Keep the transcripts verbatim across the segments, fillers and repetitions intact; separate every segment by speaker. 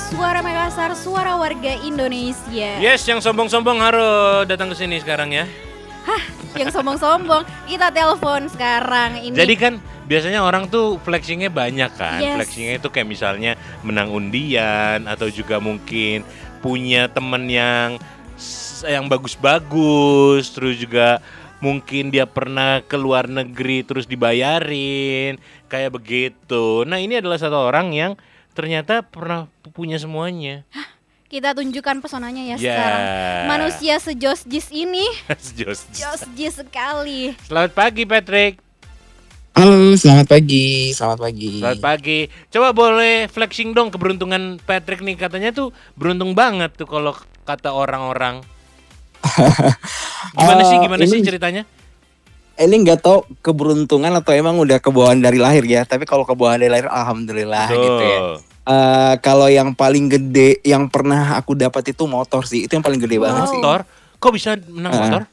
Speaker 1: Suara Makassar, suara warga Indonesia.
Speaker 2: Yes, yang sombong-sombong harus datang ke sini sekarang ya.
Speaker 1: Hah, yang sombong-sombong kita telepon sekarang ini.
Speaker 2: Jadi kan biasanya orang tuh flexingnya banyak kan.
Speaker 1: Yes.
Speaker 2: Flexingnya itu kayak misalnya menang undian atau juga mungkin punya temen yang yang bagus-bagus, terus juga mungkin dia pernah ke luar negeri terus dibayarin, kayak begitu. Nah, ini adalah satu orang yang ternyata pernah punya semuanya.
Speaker 1: Hah, kita tunjukkan pesonanya ya
Speaker 2: Yeah.
Speaker 1: sekarang. Manusia sejos-jis ini.
Speaker 2: Sejos-jis.
Speaker 1: Jos-jis sekali.
Speaker 2: Selamat pagi Patrick.
Speaker 3: Halo, selamat pagi, selamat pagi.
Speaker 2: Selamat pagi. Coba boleh flexing dong keberuntungan Patrick nih, katanya tuh beruntung banget tuh kalau kata orang-orang. Gimana sih, gimana
Speaker 3: Uh,
Speaker 2: sih
Speaker 3: ini-
Speaker 2: ceritanya?
Speaker 3: Ini nggak tahu keberuntungan atau emang udah kebawaan dari lahir ya. Tapi kalau kebawaan dari lahir, alhamdulillah gitu ya.
Speaker 2: Tuh.
Speaker 3: Uh, kalau yang paling gede yang pernah aku dapat itu motor sih. Itu yang paling gede banget sih.
Speaker 2: Motor? Kok bisa menang
Speaker 3: Uh.
Speaker 2: motor?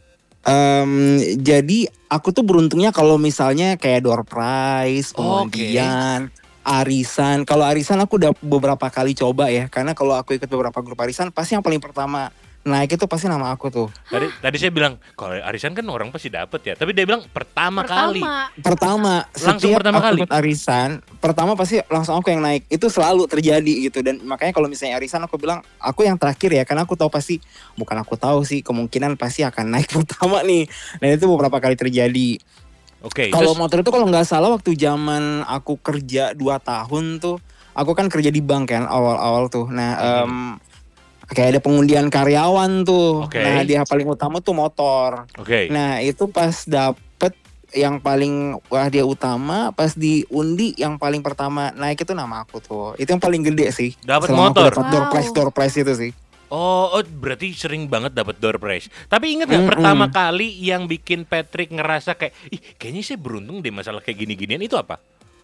Speaker 3: Um, jadi aku tuh beruntungnya kalau misalnya kayak door prize,
Speaker 2: Oke.
Speaker 3: kemudian arisan. Kalau arisan aku udah beberapa kali coba ya. Karena kalau aku ikut beberapa grup arisan, pasti yang paling pertama naik itu pasti nama aku tuh.
Speaker 2: Tadi tadi saya bilang kalau arisan kan orang pasti dapet ya. Tapi dia bilang pertama, kali.
Speaker 1: Pertama.
Speaker 3: Pertama,
Speaker 2: Langsung
Speaker 3: setiap
Speaker 2: pertama
Speaker 3: aku
Speaker 2: kali?
Speaker 3: ikut arisan, pertama pasti langsung aku yang naik. Itu selalu terjadi gitu. Dan makanya kalau misalnya arisan aku bilang aku yang terakhir ya, karena aku tahu pasti, bukan aku tahu sih, kemungkinan pasti akan naik pertama nih. Dan itu beberapa kali terjadi.
Speaker 2: Oke,
Speaker 3: Kalau
Speaker 2: terus
Speaker 3: motor itu kalau nggak salah waktu zaman aku kerja dua tahun tuh, aku kan kerja di bank kan awal-awal tuh. Nah,
Speaker 2: Mhm.
Speaker 3: em, kayak ada pengundian karyawan tuh.
Speaker 2: Oke.
Speaker 3: Nah, dia paling utama tuh motor.
Speaker 2: Oke.
Speaker 3: Nah, itu pas dapet yang paling wah dia utama, pas diundi yang paling pertama naik itu nama aku tuh. Itu yang paling gede sih.
Speaker 2: Dapat
Speaker 3: Selama aku
Speaker 2: motor?
Speaker 3: Dapat door
Speaker 1: Wow.
Speaker 3: prize, door prize itu sih.
Speaker 2: Oh, oh, berarti sering banget dapat door prize. Tapi ingat nggak
Speaker 3: Mm-mm.
Speaker 2: pertama kali yang bikin Patrick ngerasa kayak, ih kayaknya saya beruntung deh masalah kayak gini-ginian itu apa?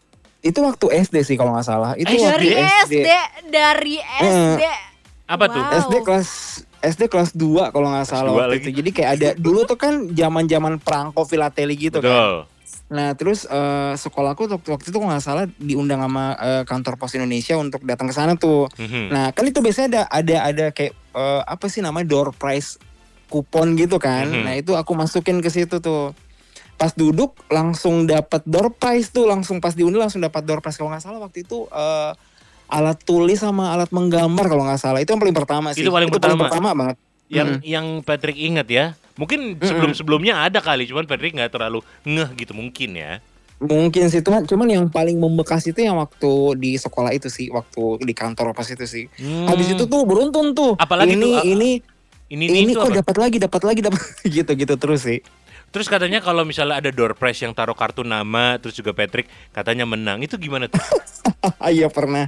Speaker 3: Itu waktu S D sih kalau nggak salah. Itu
Speaker 2: Eh,
Speaker 3: waktu
Speaker 1: Dari
Speaker 3: S D.
Speaker 1: S D, dari S D.
Speaker 2: Apa tuh?
Speaker 1: Wow.
Speaker 3: S D kelas S D kelas dua kalau nggak
Speaker 2: Kelas
Speaker 3: salah
Speaker 2: dua
Speaker 3: waktu
Speaker 2: lagi.
Speaker 3: itu. Jadi kayak ada dulu tuh kan zaman-zaman perangko filateli gitu kan.
Speaker 2: Betul.
Speaker 3: Nah, terus eh, sekolahku waktu waktu itu kalau nggak salah diundang sama eh, kantor Pos Indonesia untuk datang ke sana tuh.
Speaker 2: Mhm.
Speaker 3: Nah, kan itu biasanya ada ada ada kayak eh, apa sih namanya door prize kupon gitu kan.
Speaker 2: Mhm.
Speaker 3: Nah, itu aku masukin ke situ tuh. Pas duduk langsung dapat door prize tuh, langsung pas diundi langsung dapat door prize kalau nggak salah waktu itu eh, alat tulis sama alat menggambar kalau nggak salah. Itu yang paling pertama sih.
Speaker 2: Itu paling pertama.
Speaker 3: pertama banget.
Speaker 2: Yang
Speaker 3: Mm.
Speaker 2: yang Patrick ingat ya. Mungkin sebelum-sebelumnya ada kali, cuman Patrick nggak terlalu ngeh gitu mungkin ya.
Speaker 3: Mungkin sih cuman, cuman yang paling membekas itu yang waktu di sekolah itu sih, waktu di kantor pas itu sih.
Speaker 2: Hmm.
Speaker 3: Habis itu tuh beruntun tuh.
Speaker 2: Apalagi
Speaker 3: ini
Speaker 2: tuh, a-
Speaker 3: ini
Speaker 2: Ini
Speaker 3: ini,
Speaker 2: ini tuh
Speaker 3: kok
Speaker 2: apa?
Speaker 3: dapat lagi, dapat lagi, dapat gitu-gitu terus sih.
Speaker 2: Terus katanya kalau misalnya ada door prize yang taruh kartu nama, terus juga Patrick katanya menang. Itu gimana tuh?
Speaker 3: Iya pernah.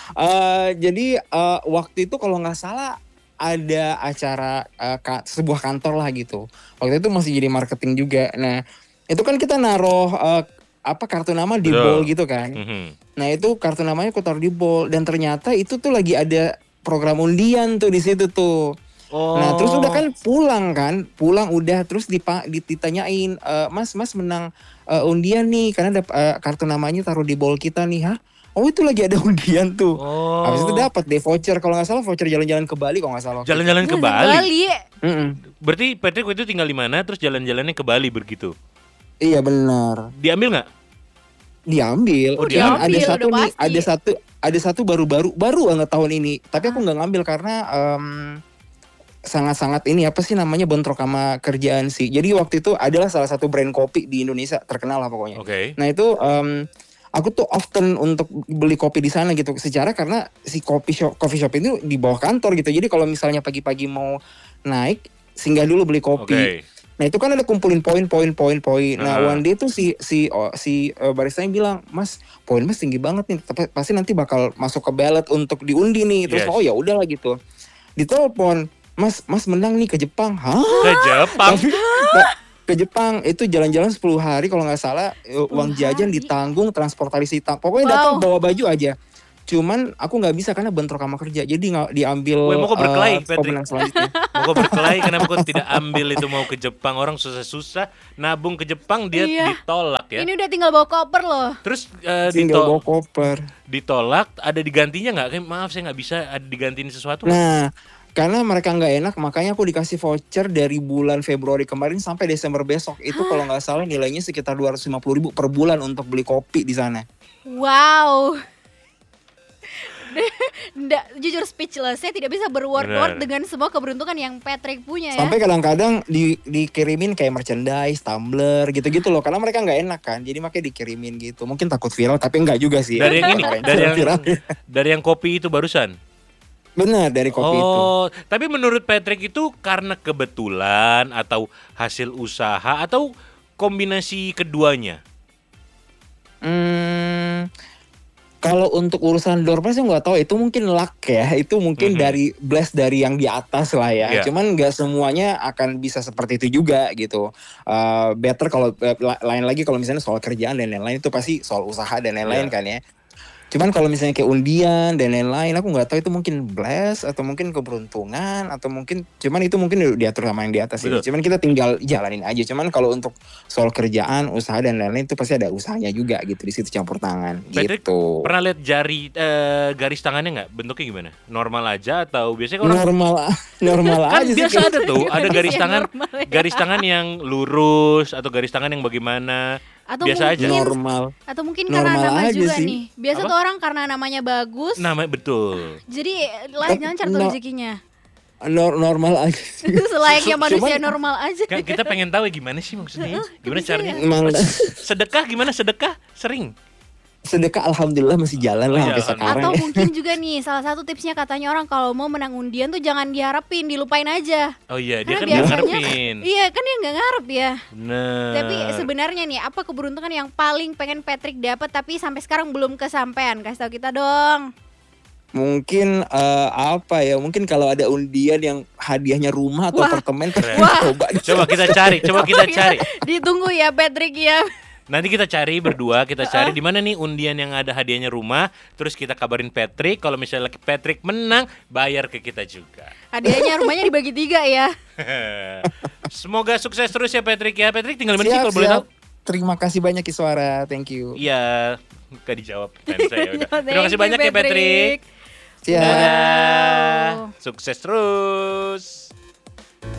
Speaker 3: Eh jadi eh, waktu itu kalau nggak salah ada acara eh, ka- sebuah kantor lah gitu. Waktu itu masih jadi marketing juga. Nah itu kan kita naruh eh, apa kartu nama di
Speaker 2: Betul.
Speaker 3: bowl gitu kan.
Speaker 2: Mhm.
Speaker 3: Nah itu kartu namanya aku taruh di bowl dan ternyata itu tuh lagi ada program undian tuh di situ tuh.
Speaker 2: Oh.
Speaker 3: Nah terus udah kan pulang kan, pulang udah terus dipa- ditanyain, "E, mas mas menang eh, undian nih karena ada eh, kartu namanya taruh di bowl kita nih." Hah? Oh itu lagi ada undian tuh.
Speaker 2: Oh.
Speaker 3: Habis itu dapat deh voucher kalau nggak salah, voucher jalan-jalan ke Bali kalau nggak salah. waktu itu.
Speaker 2: Jalan-jalan ke
Speaker 1: Ke
Speaker 2: Bali.
Speaker 1: Bali.
Speaker 3: Mm-mm.
Speaker 2: Berarti Patrick waktu itu tinggal di mana? Terus jalan-jalannya ke Bali begitu.
Speaker 3: Iya benar.
Speaker 2: Diambil nggak?
Speaker 3: Diambil.
Speaker 2: Oh,
Speaker 3: Cuman ada
Speaker 1: diambil,
Speaker 3: satu
Speaker 1: udah
Speaker 3: nih,
Speaker 1: pasti.
Speaker 3: ada satu ada satu baru-baru baru banget tahun ini. Tapi aku nggak ngambil karena em, sangat-sangat ini apa sih namanya bentrok sama kerjaan sih. Jadi waktu itu adalah salah satu brand kopi di Indonesia terkenal lah pokoknya.
Speaker 2: Oke.
Speaker 3: Nah itu em, aku tuh often untuk beli kopi di sana gitu. Secara karena si kopi shop coffee shop itu di bawah kantor gitu. Jadi kalau misalnya pagi-pagi mau naik, singgah dulu beli kopi.
Speaker 2: Oke.
Speaker 3: Nah itu kan ada kumpulin poin poin poin poin. Nah
Speaker 2: Ah.
Speaker 3: one day tuh si si oh, si uh, baristanya bilang, "Mas, poin Mas tinggi banget nih. Tapi pasti nanti bakal masuk ke ballot untuk diundi nih." Terus
Speaker 2: Yes.
Speaker 3: oh ya udahlah gitu. Ditelepon, "Mas, Mas menang nih ke Jepang." Hah?
Speaker 2: Ke Jepang.
Speaker 3: Tapi Ba- ke Jepang itu jalan-jalan sepuluh hari kalau nggak salah, uh, uang
Speaker 1: sepuluh
Speaker 3: jajan
Speaker 1: hari.
Speaker 3: ditanggung, transportasi ditanggung. Pokoknya
Speaker 1: Wow.
Speaker 3: datang bawa baju aja. Cuman aku nggak bisa karena bentrok sama kerja. Jadi nggak diambil
Speaker 2: Weh, mau kok berkelahi,
Speaker 3: eh,
Speaker 2: Patrick?
Speaker 3: pemenang selanjutnya.
Speaker 2: Mau kok berkelahi, kenapa kok tidak ambil itu mau ke Jepang? Orang susah-susah nabung ke Jepang, dia
Speaker 1: Iya.
Speaker 2: ditolak ya.
Speaker 1: Ini udah tinggal bawa koper loh.
Speaker 2: Terus eh,
Speaker 3: Tinggal
Speaker 2: dito-
Speaker 3: bawa koper.
Speaker 2: ditolak, ada digantinya nggak? Kayak, maaf saya nggak bisa, ada digantiin sesuatu nggak?
Speaker 3: Nah, karena mereka nggak enak, makanya aku dikasih voucher dari bulan Februari kemarin sampai Desember besok. Itu kalau nggak salah nilainya sekitar dua ratus lima puluh ribu per bulan untuk beli kopi di sana.
Speaker 1: Wow. Nggak, jujur speechless. Saya tidak bisa berword-word
Speaker 2: Benar.
Speaker 1: dengan semua keberuntungan yang Patrick punya ya.
Speaker 3: Sampai kadang-kadang di, dikirimin kayak merchandise, tumbler gitu-gitu loh. Karena mereka nggak enak kan, jadi makanya dikirimin gitu. Mungkin takut viral, tapi nggak juga sih.
Speaker 2: Dari yang ini,
Speaker 3: Kemarin
Speaker 2: dari yang
Speaker 3: viral.
Speaker 2: dari yang kopi itu barusan.
Speaker 3: Benar, dari kopi itu.
Speaker 2: Oh, tapi menurut Patrick itu karena kebetulan atau hasil usaha atau kombinasi keduanya?
Speaker 3: Hmm, kalau untuk urusan door prize saya nggak tahu, itu mungkin luck ya, itu mungkin
Speaker 2: Mhm.
Speaker 3: dari bless dari yang di atas lah ya.
Speaker 2: Iya.
Speaker 3: Cuman nggak semuanya akan bisa seperti itu juga gitu. Uh, better kalau uh, la- lain lagi kalau misalnya soal kerjaan dan lain-lain itu pasti soal usaha dan lain-lain
Speaker 2: Iya.
Speaker 3: kan ya. Cuman kalau misalnya kayak undian dan lain-lain, aku nggak tahu itu mungkin bless atau mungkin keberuntungan atau mungkin, cuman itu mungkin diatur sama yang di atas ya.
Speaker 2: Betul.
Speaker 3: Cuman kita tinggal jalanin aja. Cuman kalau untuk soal kerjaan, usaha dan lain-lain itu pasti ada usahanya juga gitu di situ, campur tangan
Speaker 2: Patrick
Speaker 3: gitu.
Speaker 2: pernah lihat jari eh, garis tangannya nggak? Bentuknya gimana? Normal aja atau biasanya kan orang
Speaker 3: Normal, normal
Speaker 2: kan
Speaker 3: aja sih.
Speaker 2: biasa ada tuh, ada
Speaker 1: Garis
Speaker 2: garis
Speaker 1: yang
Speaker 2: tangan,
Speaker 1: normal ya.
Speaker 2: garis tangan yang lurus atau garis tangan yang bagaimana?
Speaker 1: Atau
Speaker 2: biasa
Speaker 1: mungkin,
Speaker 2: aja.
Speaker 3: Normal.
Speaker 1: Atau mungkin karena
Speaker 3: Normal
Speaker 1: nama
Speaker 3: aja
Speaker 1: juga
Speaker 3: sih.
Speaker 1: nih. Biasa
Speaker 2: Apa?
Speaker 1: tuh orang karena namanya bagus,
Speaker 2: Namanya betul.
Speaker 1: jadi lan- lancar tuh
Speaker 3: No.
Speaker 1: rezekinya.
Speaker 3: Nor- normal aja.
Speaker 1: Itu selayaknya
Speaker 3: Su-
Speaker 1: manusia
Speaker 3: cuman-
Speaker 1: normal aja.
Speaker 2: Kan kita pengen tahu ya gimana sih maksudnya? Gimana
Speaker 1: bisa
Speaker 2: caranya?
Speaker 3: Emang
Speaker 2: Sedekah gimana sedekah? Sering.
Speaker 3: sedekah alhamdulillah masih jalan
Speaker 2: Oh
Speaker 3: lah
Speaker 2: iya,
Speaker 3: sampai sekarang.
Speaker 1: Atau
Speaker 3: ya.
Speaker 1: mungkin juga nih salah satu tipsnya katanya orang kalau mau menang undian tuh jangan diharapin, dilupain aja.
Speaker 2: Oh iya, dia
Speaker 1: Karena
Speaker 2: kan nggak
Speaker 1: biasanya-
Speaker 2: ngarepin.
Speaker 1: Iya kan dia nggak ngarep ya.
Speaker 2: Bener.
Speaker 1: Tapi sebenarnya nih apa keberuntungan yang paling pengen Patrick dapat tapi sampai sekarang belum kesampaian? Kasih tahu kita dong.
Speaker 3: Mungkin eh, apa ya? Mungkin kalau ada undian yang hadiahnya rumah atau
Speaker 1: Wah.
Speaker 3: apartemen,
Speaker 2: Keren.
Speaker 1: Wah.
Speaker 3: coba.
Speaker 2: Coba kita cari, coba kita cari.
Speaker 1: Ditunggu ya Patrick ya.
Speaker 2: Nanti kita cari berdua, kita cari di mana nih undian yang ada hadiahnya rumah, terus kita kabarin Patrick. Kalau misalnya Patrick menang, bayar ke kita juga.
Speaker 1: Hadiahnya rumahnya dibagi tiga ya.
Speaker 2: Semoga sukses terus ya Patrick ya. Patrick tinggal di mana sih
Speaker 3: Siap,
Speaker 2: kalau boleh
Speaker 3: siap.
Speaker 2: tahu?
Speaker 3: Terima kasih banyak Iswara, thank you.
Speaker 2: Iya, gak dijawab pertanyaan saya. Udah.
Speaker 1: Thank
Speaker 2: Terima kasih
Speaker 1: you,
Speaker 2: banyak ya Patrick.
Speaker 3: Siap.
Speaker 2: Dadah. Sukses terus.